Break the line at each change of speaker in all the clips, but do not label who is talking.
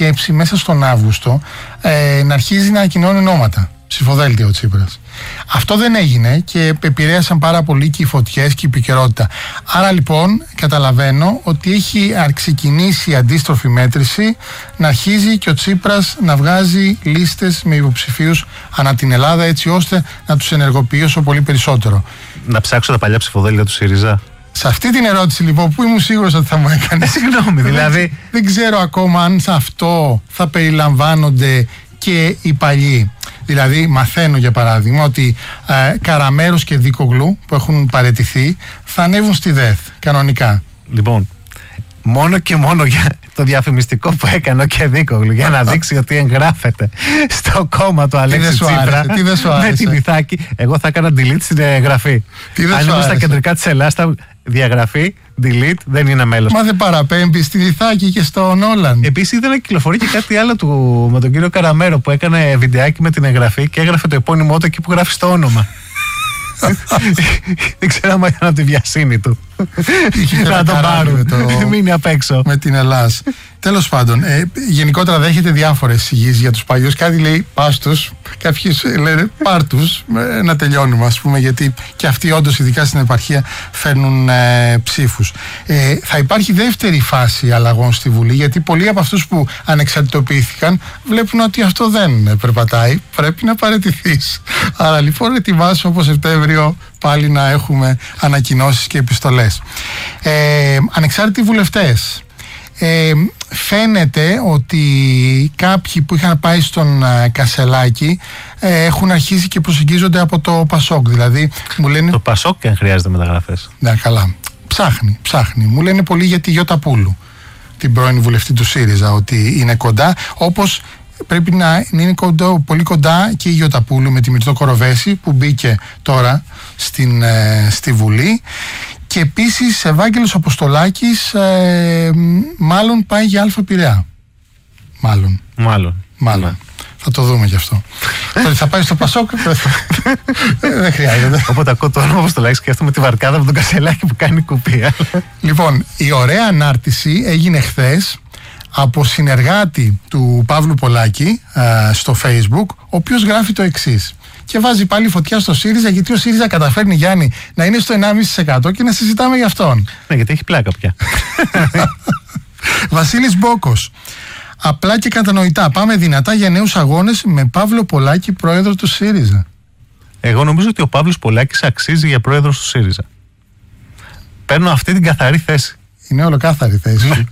σκέψη μέσα στον Αύγουστο να αρχίζει να ανακοινώνει ονόματα. Ψηφοδέλτια ο Τσίπρας. Αυτό δεν έγινε και επηρέασαν πάρα πολύ και οι φωτιές και η επικαιρότητα. Άρα λοιπόν καταλαβαίνω ότι έχει ξεκινήσει η αντίστροφη μέτρηση, να αρχίζει και ο Τσίπρας να βγάζει λίστες με υποψηφίους ανά την Ελλάδα, έτσι ώστε να τους ενεργοποιεί όσο πολύ περισσότερο.
Να ψάξω τα παλιά ψηφοδέλτια του ΣΥΡΙΖΑ.
Σε αυτή την ερώτηση λοιπόν που ήμουν σίγουρος ότι θα μου έκανε.
Συγγνώμη, δηλαδή.
Δεν ξέρω ακόμα αν σε αυτό θα περιλαμβάνονται και οι παλιοί. Δηλαδή μαθαίνω για παράδειγμα ότι Καραμέρος και Δίκογλου που έχουν παραιτηθεί θα ανέβουν στη ΔΕΘ κανονικά.
Λοιπόν, μόνο και μόνο για το διαφημιστικό που έκανε ο Κεδίκογλου για να δείξει ότι εγγράφεται στο κόμμα του Αλέξη Τσίπρα με την Ιθάκη, εγώ θα έκανα delete στην εγγραφή. Αν ήμουν στα κεντρικά της Ελλάδας θα διαγραφή, delete, δεν είναι μέλος.
Μα δεν παραπέμπει στην Ιθάκη και στον Όλαν.
Επίσης είδα να κυκλοφορεί και κάτι άλλο με τον κύριο Καραμέρο που έκανε βιντεάκι με την εγγραφή και έγραφε το επώνυμό του εκεί που γράφει το όνομα. Δεν ξέρω αν ήταν από τη βιασύνη του. Να τον πάρουν, μείνει απ' έξω.
Με την Ελλάδα. Τέλος πάντων, γενικότερα δέχεται διάφορες εισηγήσεις για τους παλιούς. Κάτι λέει πας τους, κάποιοι λένε πάρ' τους να τελειώνουμε, ας πούμε, γιατί και αυτοί όντως, ειδικά στην επαρχία, φέρνουν ψήφους. Θα υπάρχει δεύτερη φάση αλλαγών στη Βουλή, γιατί πολλοί από αυτούς που ανεξαρτητοποιήθηκαν βλέπουν ότι αυτό δεν περπατάει, πρέπει να παραιτηθείς. Άρα λοιπόν ετοιμάσου από Σεπτέμβριο πάλι να έχουμε ανακοινώσεις και επιστολές. Ανεξάρτητοι βουλευτές. Φαίνεται ότι κάποιοι που είχαν πάει στον Κασελάκη έχουν αρχίσει και προσεγγίζονται από το Πασόκ. Δηλαδή μου λένε.
Το Πασόκ και αν χρειάζεται μεταγραφές.
Ναι, καλά. Ψάχνει. Μου λένε πολύ για τη Γιώτα Πούλου, την πρώην βουλευτή του ΣΥΡΙΖΑ, ότι είναι κοντά. Όπως πρέπει να είναι πολύ κοντά και η Γιώτα Πούλου με τη Μυρτώ Κοροβέση που μπήκε τώρα στη Βουλή. Και επίσης Ευάγγελος Αποστολάκης μάλλον πάει για Αλφα Πειραιά. Μάλλον. Θα το δούμε γι' αυτό. Θα πάει στο Πασόκ. Δεν χρειάζεται.
Όποτε ακούω το όνομα Αποστολάκης σκέφτομαι τη βαρκάδα με τον Κασελάκη που κάνει κουπία.
Λοιπόν, η ωραία ανάρτηση έγινε χθες από συνεργάτη του Παύλου Πολάκη στο Facebook, ο οποίος γράφει το εξής. Και βάζει πάλι φωτιά στο ΣΥΡΙΖΑ, γιατί ο ΣΥΡΙΖΑ καταφέρνει, Γιάννη, να είναι στο 1,5% και να συζητάμε για αυτόν.
Ναι, γιατί έχει πλάκα πια.
Βασίλης Μπόκος. Απλά και κατανοητά. Πάμε δυνατά για νέους αγώνες με Παύλο Πολάκη, πρόεδρο του ΣΥΡΙΖΑ.
Εγώ νομίζω ότι ο Παύλος Πολάκης αξίζει για πρόεδρος του ΣΥΡΙΖΑ. Παίρνω αυτή την καθαρή θέση.
Είναι ολοκάθαρη θέση.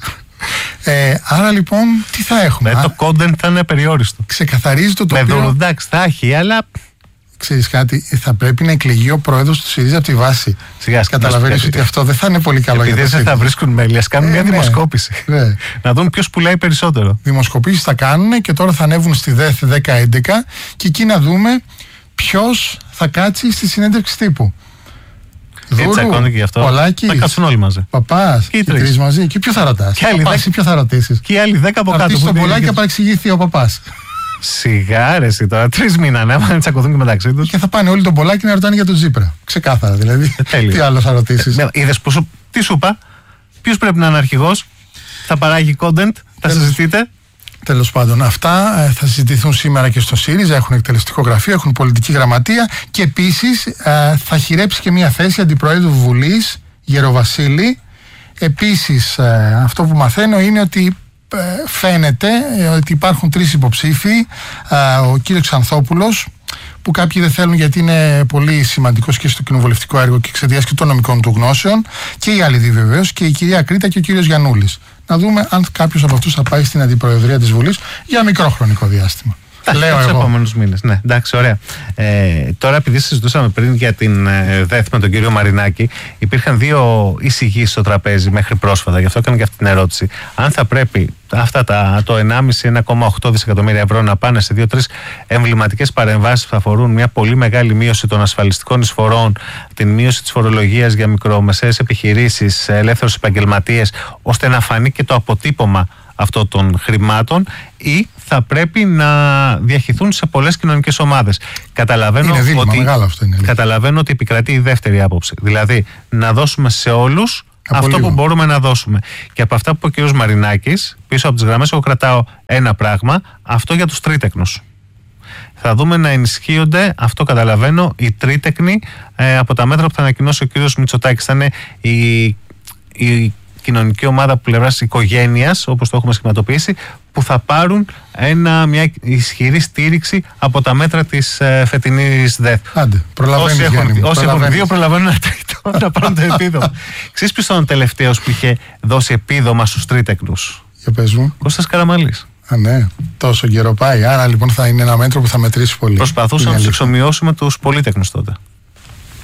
Άρα λοιπόν, τι θα έχουμε.
Το content θα είναι περιόριστο.
Ξεκαθαρίζει το τοπίο.
Εντάξει, θα έχει, αλλά.
Ξέρεις κάτι, θα πρέπει να εκλεγεί ο πρόεδρος του ΣΥΡΙΖΑ από τη βάση.
Σιγά,
καταλαβαίνεις ότι αυτό δεν θα είναι πολύ καλό.
Επειδή δεν θα βρίσκουν μέλη, ας κάνουν μια δημοσκόπηση.
Ναι.
Να δουν ποιος πουλάει περισσότερο.
Δημοσκοπήσεις θα κάνουν και τώρα θα ανέβουν στη ΔΕΘ 10-11 και εκεί να δούμε ποιος θα κάτσει στη συνέντευξη τύπου.
Δούρου, και γι' αυτό.
Πολάκης,
θα κάτσουν όλοι μαζί.
Παπάς, και οι τρεις μαζί. Και ποιο θα ρωτάς. Ποιο θα ρωτήσεις.
Και οι άλλοι 10 από κάτω.
Θα ρωτήσεις τον Πολάκη και παρεξηγηθεί ο Παπάς.
Σιγάρεση τώρα, 3 μήνες να τσακωθούν και μεταξύ τους.
Και θα πάνε όλοι τον Πολάκη να ρωτάνε για τον Τσίπρα. Ξεκάθαρα δηλαδή. Τι άλλο θα ρωτήσεις.
Είδες τι σου είπα, ποιος πρέπει να είναι αρχηγός, θα παράγει content, θα συζητείτε.
Τέλος πάντων, αυτά θα συζητηθούν σήμερα και στο ΣΥΡΙΖΑ. Έχουν εκτελεστικό γραφείο, έχουν πολιτική γραμματεία και επίσης θα χειρέψει και μια θέση αντιπροέδρου Βουλής, Γεροβασίλη. Επίσης, αυτό που μαθαίνω είναι ότι φαίνεται ότι υπάρχουν 3 υποψήφοι. Ο κύριος Ξανθόπουλος, που κάποιοι δεν θέλουν γιατί είναι πολύ σημαντικός και στο κοινοβουλευτικό έργο και εξαιτίας και των νομικών του γνώσεων, και οι άλλοι δύο βεβαίως, και η κυρία Κρήτα και ο κύριος Γιαννούλης. Να δούμε αν κάποιος από αυτούς θα πάει στην αντιπροεδρία της Βουλής για μικρό χρονικό διάστημα.
Λέω εγώ. Τους επόμενους μήνες. Ναι, εντάξει, ωραία. Τώρα, επειδή συζητούσαμε πριν για την ΔΕΘ με τον κύριο Μαρινάκη, υπήρχαν 2 εισηγήσεις στο τραπέζι μέχρι πρόσφατα. Γι' αυτό έκανα και αυτή την ερώτηση. Αν θα πρέπει αυτά το 1,5-1,8 δισεκατομμύρια ευρώ να πάνε σε 2-3 εμβληματικές παρεμβάσεις που θα αφορούν μια πολύ μεγάλη μείωση των ασφαλιστικών εισφορών, την μείωση της φορολογίας για μικρομεσαίες επιχειρήσεις, ελεύθερους επαγγελματίες, ώστε να φανεί και το αποτύπωμα αυτών των χρημάτων, ή θα πρέπει να διαχυθούν σε πολλές κοινωνικές ομάδες. Καταλαβαίνω ότι επικρατεί η δεύτερη άποψη. Δηλαδή να δώσουμε σε όλους αυτό που μπορούμε να δώσουμε. Και από αυτά που είπε ο κ. Μαρινάκης, πίσω από τις γραμμές, εγώ κρατάω ένα πράγμα, αυτό για τους τρίτεκνους. Θα δούμε να ενισχύονται, αυτό καταλαβαίνω, οι τρίτεκνοι από τα μέτρα που θα ανακοινώσει ο κ. Μητσοτάκης. Θα είναι η κοινωνική ομάδα από πλευράς οικογένειας, όπως το έχουμε σχηματοποιήσει, που θα πάρουν μια ισχυρή στήριξη από τα μέτρα της φετινής ΔΕΘ.
Άντε,
όσοι έχουν δύο, προλαβαίνουν ένα τρίτο να πάρουν το επίδομα. Ξέρεις ποιος ήταν ο τελευταίος που είχε δώσει επίδομα στους τρίτεκνους?
Για πες μου.
Κώστας Καραμανλής.
Α, ναι, τόσο καιρό πάει. Άρα λοιπόν θα είναι ένα μέτρο που θα μετρήσει πολύ.
Προσπαθούσαμε να τους εξομοιώσουμε τους πολίτεκνους τότε.